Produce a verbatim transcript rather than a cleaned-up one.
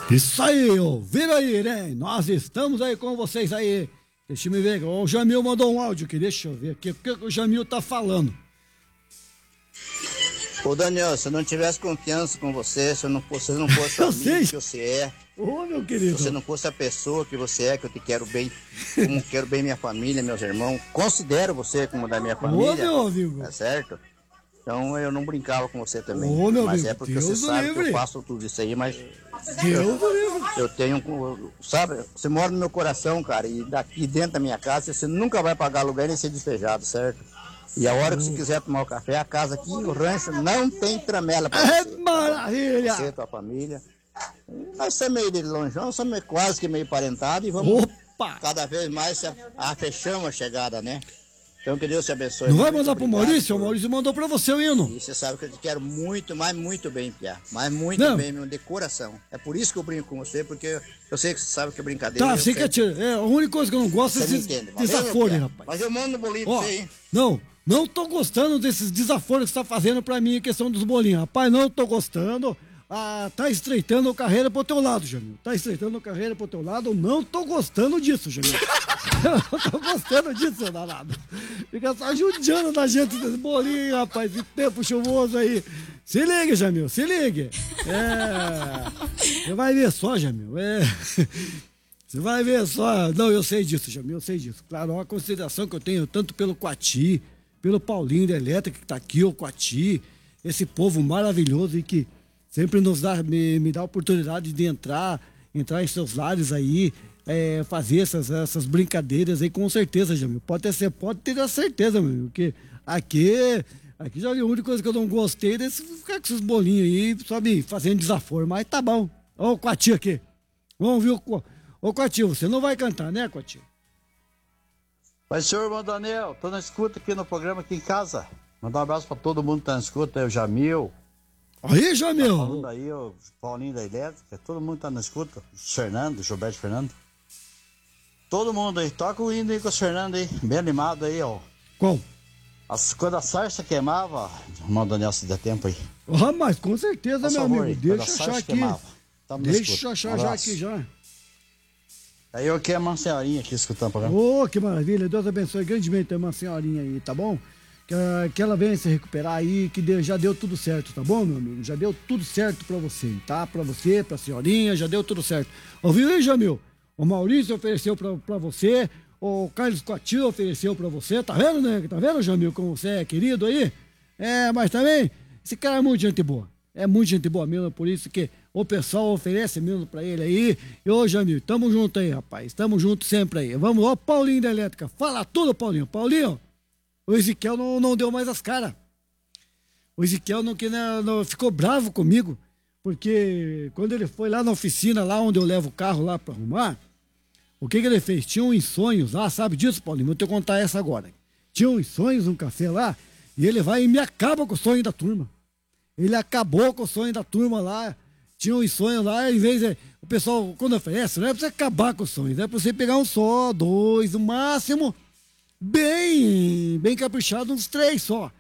Isso aí, ô. Vira aí, né? Nós estamos aí com vocês aí. Deixa eu me ver. O Jamil mandou um áudio aqui. Deixa eu ver aqui. O que o Jamil tá falando? Ô Daniel, se eu não tivesse confiança com você, se eu não fosse, se não fosse a amigo que você é, ô meu querido, se você não fosse a pessoa que você é, que eu te quero bem, como quero bem minha família, meus irmãos, considero você como da minha família, ô meu amigo, tá certo? Então eu não brincava com você também, ô, meu mas amigo, é porque Deus você sabe livre. que eu faço tudo isso aí, mas Deus eu, eu tenho, sabe, você mora no meu coração, cara, e daqui dentro da minha casa você nunca vai pagar aluguel nem ser despejado, certo? E a hora que você quiser tomar o café, a casa aqui, o rancho, não tem tramela pra é você. maravilha! Você, tua família. Nós somos meio de longeão, somos quase que meio parentados e vamos Opa! cada vez mais se afechando a chegada, né? Então que Deus te abençoe. Não vai mandar pro Maurício? O Maurício mandou pra você o hino. E você sabe que eu te quero muito, mas muito bem, Piá. Mas muito não. bem, meu, de coração. É por isso que eu brinco com você, porque eu sei que você sabe que é brincadeira. Tá, você quer tirar. É, a única coisa que eu não gosto é esses desaforos, rapaz. Mas eu mando no bolinho Ó, pra você, hein? Não, não tô gostando desses desaforos que você tá fazendo pra mim, a questão dos bolinhos. Rapaz, não tô gostando. Ah, tá estreitando a carreira pro teu lado, Jamil. Tá estreitando a carreira pro teu lado. Eu não tô gostando disso, Jamil. Eu não tô gostando disso, seu danado. Fica só judiando da gente desse bolinho, rapaz. Esse tempo chuvoso aí. Se liga, Jamil, se liga. É. Você vai ver só, Jamil. É. Você vai ver só. Não, eu sei disso, Jamil, eu sei disso. Claro, é uma consideração que eu tenho tanto pelo Coati, pelo Paulinho da Elétrica, que tá aqui, o Coati, esse povo maravilhoso e que sempre nos dá, me, me dá a oportunidade de entrar, entrar em seus lares aí, é, fazer essas, essas brincadeiras aí, com certeza, Jamil. Pode ter, pode ter a certeza, meu, porque aqui, aqui já é a única coisa que eu não gostei desse ficar com esses bolinhos aí, sabe, fazendo desaforo, mas tá bom. Ó o Coati aqui. Vamos ver o... Ô, Coati, você não vai cantar, né, Coati? Mas, senhor irmão Daniel, tô na escuta aqui no programa aqui em casa. Mandar um abraço pra todo mundo que tá na escuta, aí, o Jamil. Aí, Jamil! Tá falando aí, o Paulinho da Elétrica, todo mundo tá na escuta. O Fernando, o Gilberto Fernando. Todo mundo aí, toca o hino aí com o Fernando aí, bem animado aí, ó. Qual? As, quando a sarça queimava, irmão Daniel, se der tempo aí. Ah, mas com certeza, Por meu favor, amigo. aí, Deixa eu achar aqui. Deixa eu achar já aqui já. Aí eu quero uma senhorinha aqui escutando o programa. Ô, oh, que maravilha. Deus abençoe grandemente uma senhorinha aí, tá bom? Que, que ela venha se recuperar aí, que deu, já deu tudo certo, tá bom, meu amigo? Já deu tudo certo pra você, tá? Pra você, pra senhorinha, já deu tudo certo. Ouviu aí, Jamil? O Maurício ofereceu pra, pra você, o Carlos Coati ofereceu pra você, tá vendo, né? Tá vendo, Jamil, como você é querido aí? É, mas também, esse cara é muito gente boa. É muito gente boa mesmo, por isso que o pessoal oferece mesmo pra ele aí. E ô, Jamil, tamo junto aí, rapaz. Tamo junto sempre aí. Vamos, ó, Paulinho da Elétrica. Fala tudo, Paulinho. Paulinho, o Ezequiel não, não deu mais as caras. O Ezequiel não, que, não, não, ficou bravo comigo, porque quando ele foi lá na oficina, lá onde eu levo o carro lá pra arrumar, o que que ele fez? Tinha uns sonhos lá, sabe disso, Paulinho? Vou te contar essa agora. Tinha uns sonhos, um café lá, e ele vai e me acaba com o sonho da turma. Ele acabou com o sonho da turma lá. Tinha uns sonhos lá, em vez de... O pessoal, quando oferece, não é pra você acabar com os sonhos, é pra você pegar um só, dois, no máximo, bem, bem caprichado, uns três só.